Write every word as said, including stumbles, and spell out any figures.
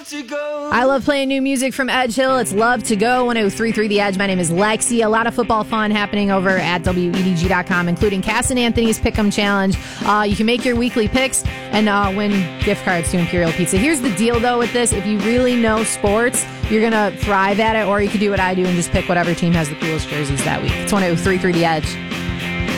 love to go. I love playing new music from Edge Hill. It's Love to Go, one oh three point three The Edge. My name is Lexi. A lot of football fun happening over at W E D G dot com, including Cass and Anthony's Pick'em Challenge. Uh, you can make your weekly picks and uh, win gift cards to Imperial Pizza. Here's the deal, though, with this. If you really know sports, you're going to thrive at it, or you could do what I do and just pick whatever team has the coolest jerseys that week. It's one oh three point three The Edge.